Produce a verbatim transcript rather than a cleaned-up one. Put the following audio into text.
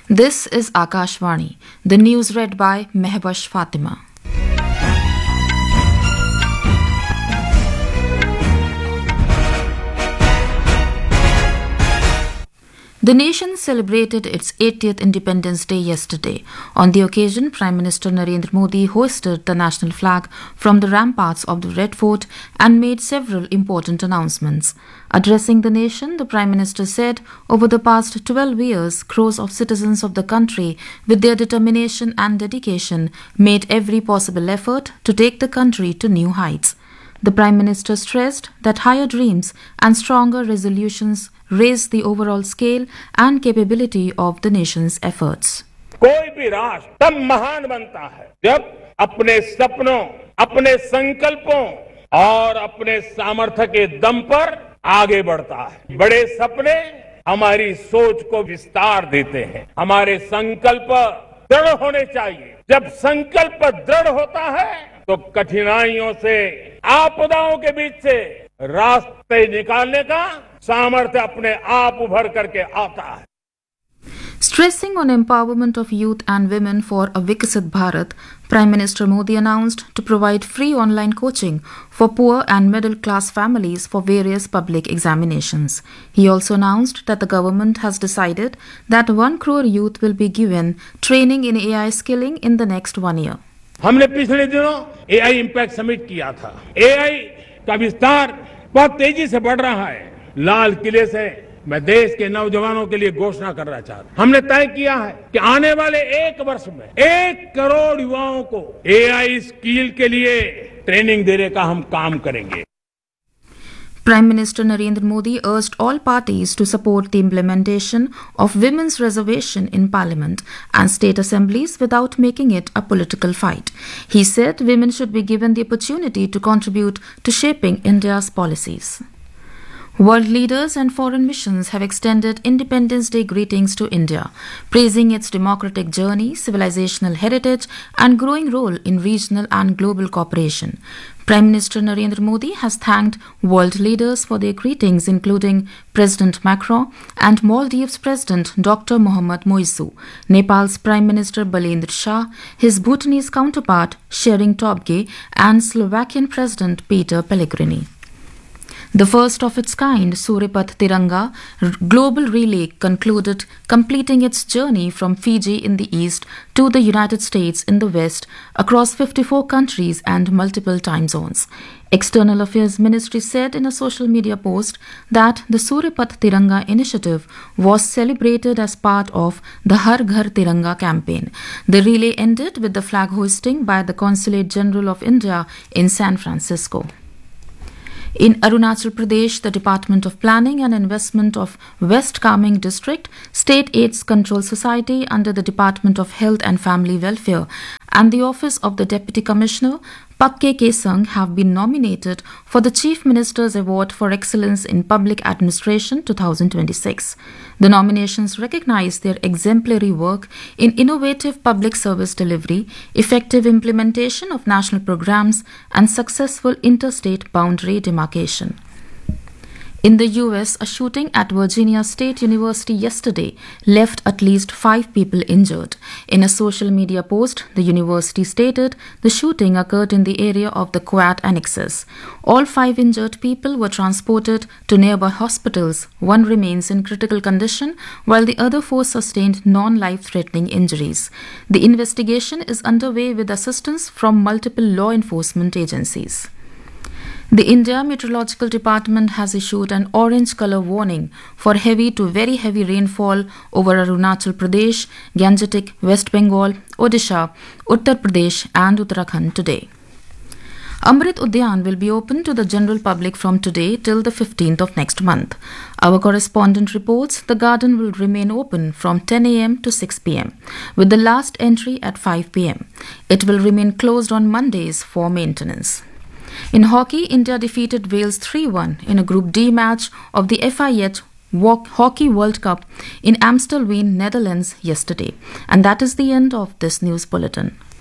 This is Akashvani. The news read by Mehbash Fatima. The nation celebrated its eightieth Independence Day yesterday. On the occasion, Prime Minister Narendra Modi hoisted the national flag from the ramparts of the Red Fort and made several important announcements. Addressing the nation, the Prime Minister said, over the past twelve years, crores of citizens of the country, with their determination and dedication, made every possible effort to take the country to new heights. The Prime Minister stressed that higher dreams and stronger resolutions raise the overall scale and capability of the nation's efforts. कोई भी राष्ट्र तब महान बनता है जब अपने सपनों, अपने संकल्पों और अपने सामर्थ्य के दम पर आगे बढ़ता है। बड़े सपने हमारी सोच को विस्तार देते हैं। हमारे संकल्प दृढ़ होने चाहिए। जब संकल्प दृढ़ होता है तो कठिनाइयों से, आपदाओं के बीच से रास्ते निकालने का सामर्थ्य अपने आप उभर करके आता है. Stressing on empowerment of youth and women for a Viksit Bharat, Prime Minister Modi announced to provide free online coaching for poor and middle-class families for various public examinations. He also announced that the government has decided that one crore youth will be given training in A I skilling in the next one year. हमने पिछले दिनों A I impact summit किया था. A I का विस्तार बहुत तेजी से बढ़ रहा है. लाल किले से मैं देश के नौजवानों के लिए घोषणा करना चाहता हूं. हमने तय किया है कि आने वाले एक वर्ष में एक करोड़ युवाओं को A I स्किल के लिए ट्रेनिंग देने का हम काम करेंगे. Prime Minister Narendra Modi urged all parties to support the implementation of women's reservation in Parliament and state assemblies without making it a political fight. He said women should be given the opportunity to contribute to shaping India's policies. World leaders and foreign missions have extended Independence Day greetings to India, praising its democratic journey, civilizational heritage, and growing role in regional and global cooperation. Prime Minister Narendra Modi has thanked world leaders for their greetings, including President Macron and Maldives President Doctor Mohamed Moizu, Nepal's Prime Minister Balendra Shah, his Bhutanese counterpart Shering Tobgay, and Slovakian President Peter Pellegrini. The first of its kind, Suripat Tiranga Global Relay concluded, completing its journey from Fiji in the east to the United States in the west, across fifty-four countries and multiple time zones. External Affairs Ministry said in a social media post that the Suripat Tiranga initiative was celebrated as part of the Har Ghar Tiranga campaign. The relay ended with the flag hoisting by the Consulate General of India in San Francisco. In Arunachal Pradesh, the Department of Planning and Investment of West Kameng District, State AIDS Control Society under the Department of Health and Family Welfare, and the Office of the Deputy Commissioner, Pakke Kesang, have been nominated for the Chief Minister's Award for Excellence in Public Administration twenty twenty-six. The nominations recognize their exemplary work in innovative public service delivery, effective implementation of national programs, and successful interstate boundary demarcation. In the U S, a shooting at Virginia State University yesterday left at least five people injured. In a social media post, the university stated the shooting occurred in the area of the Quad Annexes. All five injured people were transported to nearby hospitals. One remains in critical condition, while the other four sustained non-life-threatening injuries. The investigation is underway with assistance from multiple law enforcement agencies. The India Meteorological Department has issued an orange color warning for heavy to very heavy rainfall over Arunachal Pradesh, Gangetic, West Bengal, Odisha, Uttar Pradesh and Uttarakhand today. Amrit Udyan will be open to the general public from today till the fifteenth of next month. Our correspondent reports the garden will remain open from ten a m to six p m, with the last entry at five p m. It will remain closed on Mondays for maintenance. In hockey, India defeated Wales three one in a Group D match of the F I H Hockey World Cup in Amstelveen, Netherlands yesterday. And that is the end of this news bulletin.